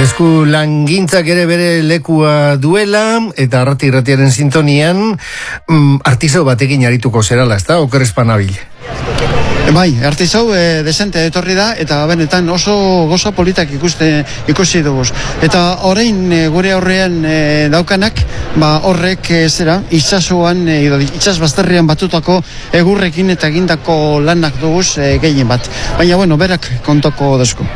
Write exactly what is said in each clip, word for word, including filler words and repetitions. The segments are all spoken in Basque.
Esku langintzak ere bere lekua duela, eta arrati irratiaren sintonian, mm, artisau batekin arituko zerala, ez da, oker espanabil? Bai, artisau e, desente etorri da, eta benetan oso gozo politak ikuste, ikusi dugu. Eta orain e, gure aurrean e, daukanak, ba horrek e, zera, itsasoan, e, itsas bazterrean batutako egurrekin eta egindako lanak dugu e, gehien bat. Baina, bueno, berak kontoko dezku.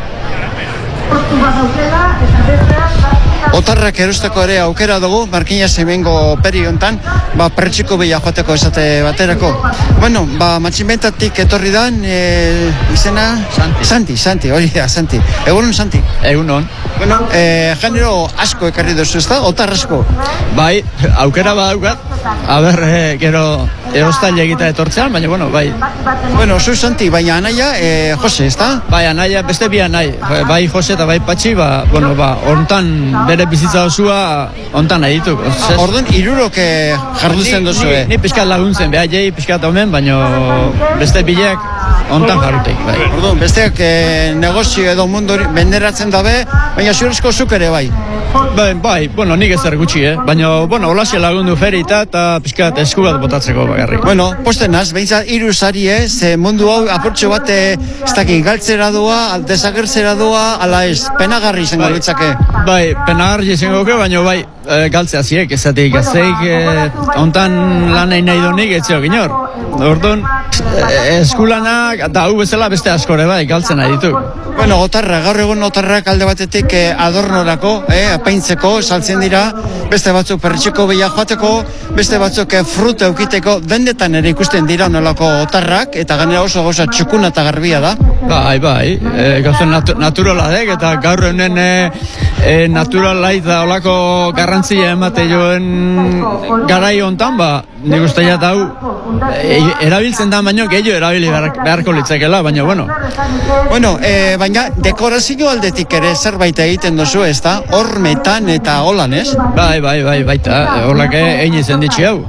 Otarrak erosteko ere aukera dugu, Markina Semengo peri hontan, ba, pertsiko bila joateko esate baterako. Bueno, ba, matxinbentatik etorri dan, e, izena? Santi. Santi, Santi, hori da, Santi. Egunon, Santi? Egunon. Bueno, e, genero asko ekarri duzu, ez da? Otar asko? Bai, aukera badaukat, aber, e, gero erostaile egita etortzean, baina, bueno, bai. Bueno, zu Santi, baina anaia, e, Jose, ez da? Bai, anaia, beste bi anai, bai Jose eta bai Patxi, ba, bueno, ba, hontan bere bizitza osua hontan nahi dituk. Orduan, irurok jardutzen duzu, Ni, ni pixkat laguntzen, behar jai pixkat omen, baina beste bileak hontan jarrutek, bai. Orduan, besteak e, negozio edo mundu benderatzen dabe, baina zurezko zuk ere bai. Bai, bai, bueno, nik ezer gutxi, eh? Baina, bueno, holaxe lagundu ferita eta pixkat esku bat botatzeko bagarrik. Bueno, posten naz, behintzat iru zari, eh? Ze mundu hau apurtxo bat, ez dakik, galtzera doa, desagertzera doa, ala ez, penagarri izango litzake. Bai, penagarri izango ke, baina bai, e, galtzea ziek, ezatik gazteik, e, ontan lan nahi nahi donik, etzio ginor. Orduan, e, eskulanak, eta hau bezala beste askore bai, galtzen nahi ditu. Bueno, otarra, gaur egun otarrak alde batetik eh, adornorako, eh, apaintzeko, saltzen dira, beste batzuk perretxeko bila joateko, beste batzuk eh, fruta eukiteko, dendetan ere ikusten dira nolako otarrak, eta ganera oso gauza txukuna eta garbia da. Bai, bai, e, gauzen natu, naturala dek, eta gaur honen e, e, naturalai da olako garrantzia emate joen garai hontan, ba, nik uste jat hau, e, erabiltzen da baino, gehiago erabili behar, beharko litzakela, baina, bueno. Bueno, e, baina dekorazio aldetik ere zerbait egiten duzu, ez da? Hormetan eta holan, ez? Bai, bai, bai, baita, holak egin izan ditxi hau.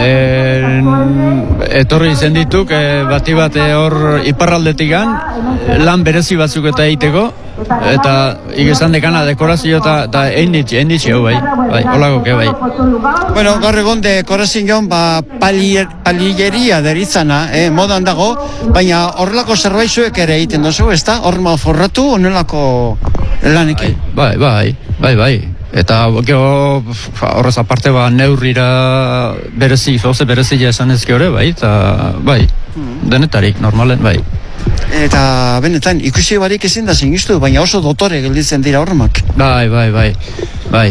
E, etorri izan dituk, e, bati bat hor iparraldetik gan, lan berezi batzuk eta egiteko, eta ikizan dekana dekorazio eta egin ditxi hau, bai, bai, holako ke, bai. Bueno, gaur egon dekorazioan, ba, palier, palilleria deritzana, eh, modan dago, baina horrelako zerbait zuek ere egiten duzu, ez da? Horma forratu, onelako lanekin. Bai, bai, bai, bai. Eta gero horrez aparte ba neurrira berezi, zoze berezia esan ezke hori, bai, eta bai, denetarik, normalen, bai. Eta benetan, ikusi barik ezin da zingistu, baina oso dotore gelditzen dira hormak. Bai, bai, bai, bai.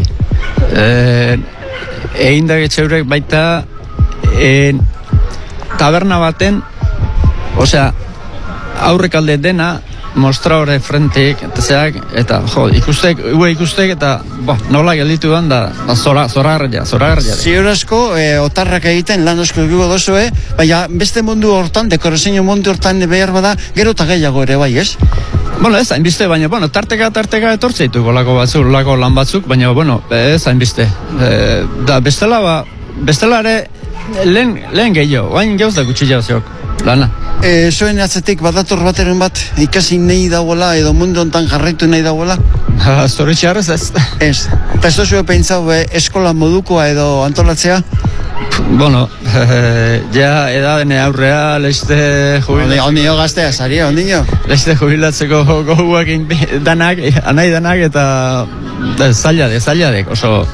E, egin da getxeurek baita e, taberna baten, osea, aurrek alde dena, mostra hori frenteik, eta zeak, eta jo, ikustek, ue ikustek, eta bo, nola gelditu dan da, da zora, zora garria, zora garria. Ziur asko, e, otarrak egiten lan asko egigo dozue, baina beste mundu hortan, dekorazio mundu hortan behar bada, gero eta gehiago ere bai, ez? Bueno, ez hainbiste, baina, bueno, tarteka, tarteka etortzeitu golako batzuk, lako lan batzuk, baina, bueno, ez hainbiste. E, da, bestela, ba, bestela ere, lehen, lehen gehiago, hain gauz da gutxi jauzioak, lana. E, zuen atzetik badator bateren bat ikasi nahi dagoela edo mundu hontan jarraitu nahi dagoela? Zoritxarrez ez. Ez. Eta ez duzue pentsau e, eskola modukoa edo antolatzea? Bueno, e, ja edadene aurrea leizte jubilatzeko. Ondi jo gaztea, zaria, ondi jo? Leizte jubilatzeko goguak danak, anai danak eta zailade, zailade, oso.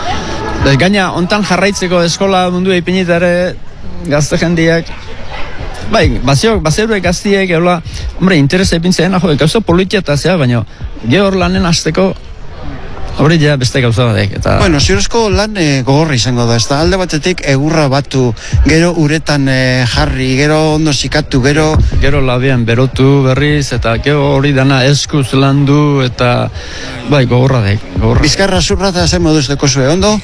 Ez gaina, ontan jarraitzeko eskola mundu ipinitare gazte jendiak, bai, baziok, bazeuruek gaztiek, eula, hombre, interesa ipintzen, jo, gauza politia eta zea, baina, gehor lanen azteko, hori ja beste gauza badek, eta... Bueno, ziurezko lan e, gogorra izango da, ez da, alde batetik egurra batu, gero uretan e, jarri, gero ondo zikatu, gero... Gero labian berotu berriz, eta gero hori dana eskuz landu, eta, bai, gogorra dek, gogorra. Bizkarra zurra eta zen moduz deko zue, ondo?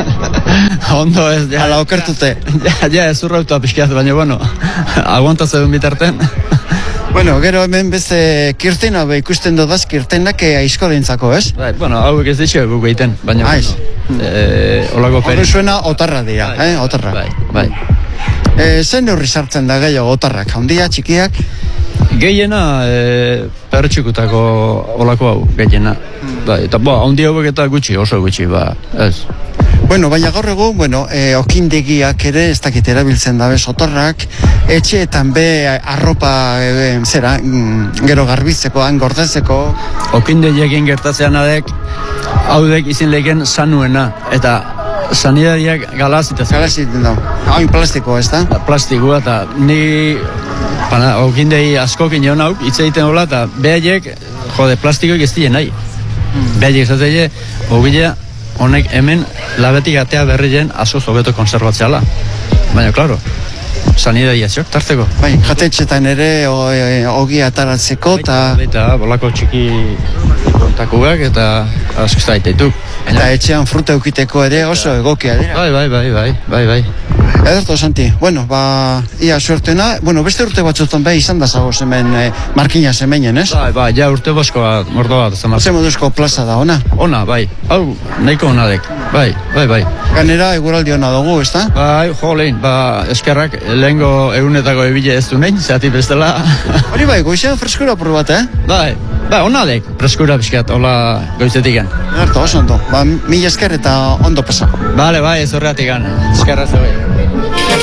Ondo ez, ja... Hala, okertute. Ja, ja, ez urrautua pixkiat, baina, bueno, aguantaz edun bitarten. Bueno, gero hemen beste kirtena be ikusten dodaz, kirtenak aizkorentzako, ez? Bai, bueno, hauek ez ditxo guk egiten, baina... Aiz. Eh, olako peri. Horre zuena otarra dira, bai, eh, otarra. Bai, bai. E, zen neurri sartzen da gehiago otarrak, handia, txikiak? Gehiena, e, pertxikutako olako hau, gehiena. bai, eta ba, handi hauek eta gutxi, oso gutxi, ba, ez. Bueno, baina gaur egun, bueno, e, okindegiak ere, ez dakit erabiltzen dabe sotorrak, etxeetan be arropa e, zera, mm, gero garbitzeko, han gordetzeko. Okindegiakin gertatzean adek, haudek izin lehen sanuena, eta sanidariak galazita zen. Galaziten da, hain plastiko, ez da? Plastikoa, eta ni pana, okindei askokin joan hauk, hitz egiten hola, eta behaiek, jode, plastikoik ez dien nahi. Hmm. Behaiek zatele, ogilea, honek hemen labetik atea berrien asoz hobeto konservatzeala. Baina, klaro, sanidadia txok, tarteko. Bai, jatetxetan ere ogi ataratzeko, eta... Eta bolako txiki kontakuak, eta asko zaiteituk. Eta etxean fruta eukiteko ere oso egokia dira. Bai, bai, bai, bai, bai, bai. Ederto, Santi, bueno, ba, ia suertena, bueno, beste urte batzutan bai izan da zagoz hemen e, Markinas hemeinen, ez? Bai, bai, ja urte boskoa, mordo bat, zemaz. Ze moduzko plaza da, ona? Ona, bai, hau, nahiko onadek, bai, bai, bai. Ganera, eguraldi ona dugu, ez da? Bai, jo, lehin, ba, eskerrak, lehengo egunetako ebile ez du nein, zati bestela. Hori bai, goizean freskura apur bat, eh? Bai, bai, onadek, freskura bizkat, hola goizetik gan. Ederto, oso ondo, ba, mila esker eta ondo pasa. Bale, bai, ez horretik gan, eskerra zeu.